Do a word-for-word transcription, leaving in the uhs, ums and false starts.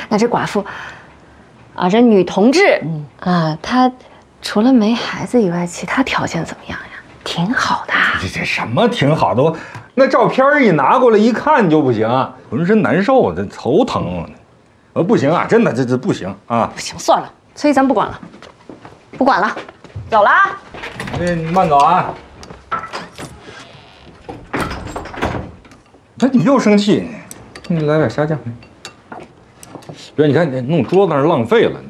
那这寡妇，啊，这女同志，嗯啊，她除了没孩子以外，其他条件怎么样呀？挺好的。 这这什么挺好的？我那照片一拿过来一看就不行，浑身难受，这头疼。呃，不行啊，真的这这不行啊！ 不行，算了，所以咱不管了，不管了，走了啊。 那你慢走啊。那你又生气，你来点虾酱。别，你看你弄桌子那儿浪费了。